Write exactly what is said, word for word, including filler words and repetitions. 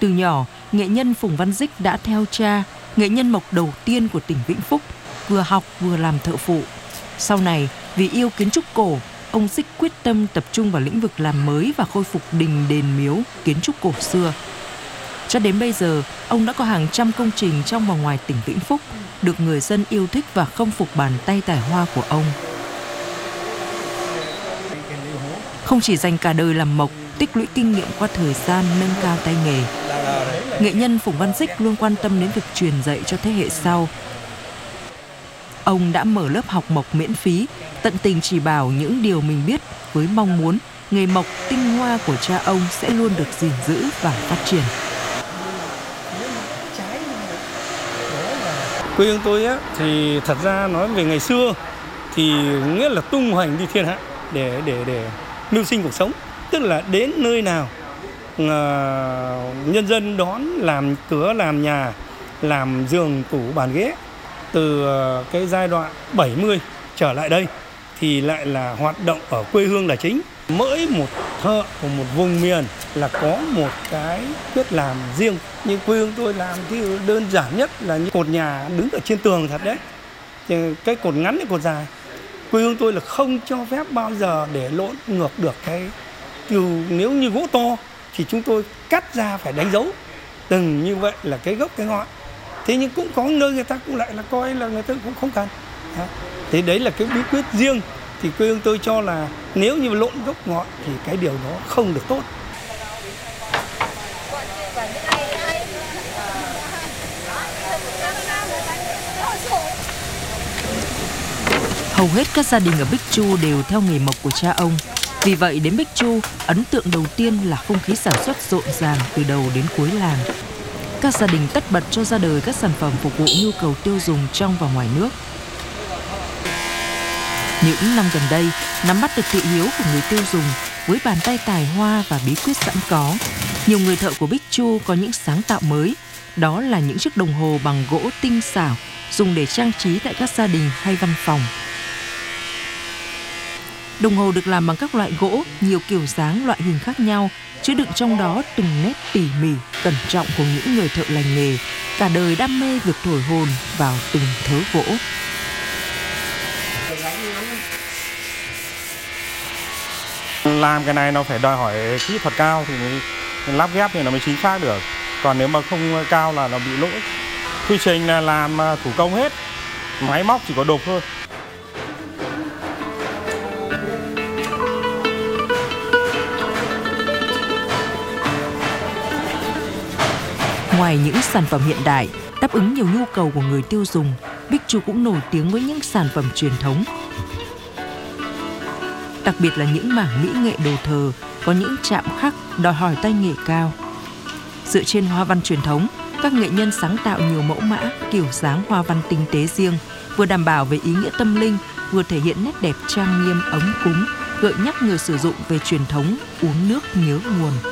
Từ nhỏ, nghệ nhân Phùng Văn Dích đã theo cha, nghệ nhân mộc đầu tiên của tỉnh Vĩnh Phúc, vừa học vừa làm thợ phụ. Sau này, vì yêu kiến trúc cổ, ông Dích quyết tâm tập trung vào lĩnh vực làm mới và khôi phục đình đền miếu, kiến trúc cổ xưa. Cho đến bây giờ, ông đã có hàng trăm công trình trong và ngoài tỉnh Vĩnh Phúc, được người dân yêu thích và khâm phục bàn tay tài hoa của ông. Không chỉ dành cả đời làm mộc, tích lũy kinh nghiệm qua thời gian nâng cao tay nghề, nghệ nhân Phùng Văn Dích luôn quan tâm đến việc truyền dạy cho thế hệ sau. Ông đã mở lớp học mộc miễn phí, tận tình chỉ bảo những điều mình biết với mong muốn nghề mộc tinh hoa của cha ông sẽ luôn được gìn giữ và phát triển. Quê hương tôi á, thì thật ra nói về ngày xưa thì nghĩa là tung hoành đi thiên hạ để để để mưu sinh cuộc sống, tức là đến nơi nào uh, nhân dân đón làm cửa làm nhà, làm giường tủ bàn ghế. Từ uh, cái giai đoạn bảy mươi trở lại đây thì lại là hoạt động ở quê hương là chính. Mỗi một thợ của một vùng miền là có một cái quyết làm riêng. Nhưng quê hương tôi làm thì đơn giản nhất là những cột nhà đứng ở trên tường thật đấy. Cái cột ngắn cái cột dài. Quê hương tôi là không cho phép bao giờ để lộn ngược được cái kiểu, nếu như gỗ to thì chúng tôi cắt ra phải đánh dấu từng như vậy là cái gốc cái ngọn. Thế nhưng cũng có nơi người ta cũng lại là coi là người ta cũng không cần. Thế đấy là cái bí quyết riêng. Thì quê hương tôi cho là nếu như lộn gốc ngọn thì cái điều đó không được tốt. Hầu hết các gia đình ở Bích Chu đều theo nghề mộc của cha ông. Vì vậy đến Bích Chu, ấn tượng đầu tiên là không khí sản xuất rộn ràng từ đầu đến cuối làng. Các gia đình tất bật cho ra đời các sản phẩm phục vụ nhu cầu tiêu dùng trong và ngoài nước. Những năm gần đây, nắm bắt được thị hiếu của người tiêu dùng với bàn tay tài hoa và bí quyết sẵn có, nhiều người thợ của Bích Chu có những sáng tạo mới. Đó là những chiếc đồng hồ bằng gỗ tinh xảo dùng để trang trí tại các gia đình hay văn phòng. Đồng hồ được làm bằng các loại gỗ, nhiều kiểu dáng, loại hình khác nhau, chứa đựng trong đó từng nét tỉ mỉ, cẩn trọng của những người thợ lành nghề, cả đời đam mê việc thổi hồn vào từng thớ gỗ. Làm cái này nó phải đòi hỏi kỹ thuật cao thì mới lắp ghép thì nó mới chính xác được. Còn nếu mà không cao là nó bị lỗi. Quy trình là làm thủ công hết, máy móc chỉ có đục thôi. Ngoài những sản phẩm hiện đại, đáp ứng nhiều nhu cầu của người tiêu dùng, Bích Chu cũng nổi tiếng với những sản phẩm truyền thống. Đặc biệt là những mảng mỹ nghệ đồ thờ, có những chạm khắc đòi hỏi tay nghề cao. Dựa trên hoa văn truyền thống, các nghệ nhân sáng tạo nhiều mẫu mã, kiểu dáng hoa văn tinh tế riêng, vừa đảm bảo về ý nghĩa tâm linh, vừa thể hiện nét đẹp trang nghiêm ấm cúng, gợi nhắc người sử dụng về truyền thống uống nước nhớ nguồn.